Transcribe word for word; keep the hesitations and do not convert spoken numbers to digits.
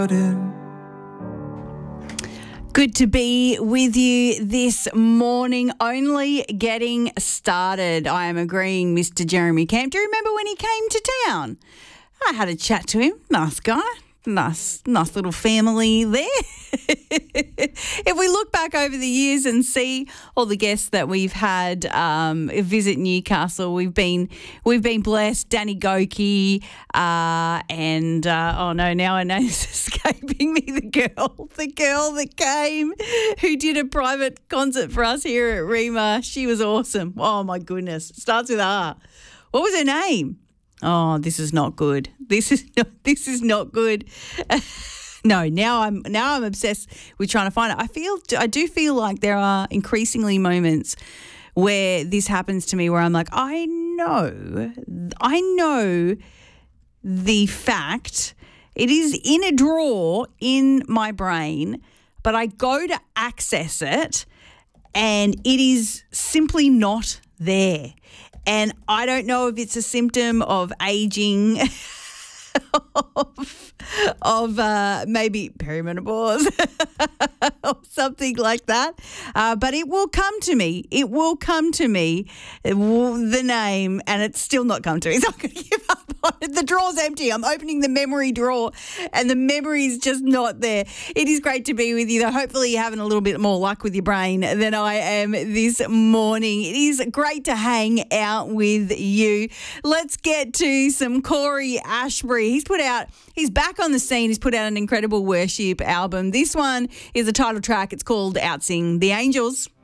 Good to be with you this morning, only getting started. I am agreeing, Mister Jeremy Camp. Do you remember when he came to town? I had a chat to him. Nice guy. Nice, nice little family there. If we look back over the years and see all the guests that we've had um, visit Newcastle, we've been we've been blessed. Danny Goki, uh, and uh, oh no, now her name's escaping me. The girl, the girl that came, who did a private concert for us here at Rima. She was awesome. Oh my goodness, starts with R. What was her name? Oh, this is not good. This is not, this is not good. No, now I'm now I'm obsessed with trying to find it. I feel I do feel like there are increasingly moments where this happens to me where I'm like, I know, I know the fact. It is in a drawer in my brain, but I go to access it and it is simply not there. And I don't know if it's a symptom of aging, of, of uh, maybe perimenopause or something like that. Uh, but it will come to me. It will come to me, it will, the name, and it's still not come to me. So I'm going to give up on it. The drawer's empty. I'm opening the memory drawer and the memory is just not there. It is great to be with you, though. Hopefully you're having a little bit more luck with your brain than I am this morning. It is great to hang out with you. Let's get to some Corey Ashbury. He's put out, he's back on the scene. He's put out an incredible worship album. This one is a title track. It's called Outsing the Angels.